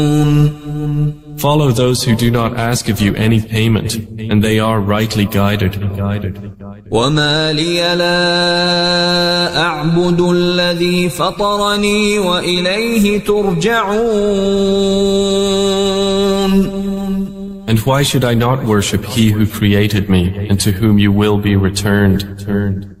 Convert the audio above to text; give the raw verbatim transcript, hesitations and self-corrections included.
Follow those who do not ask of you any payment, and they are rightly guided. وَمَا لِيَ لَا أَعْبُدُ الَّذِي فَطَرَنِي وَإِلَيْهِ تُرْجَعُونَ. And why should I not worship He who created me, and to whom you will be returned?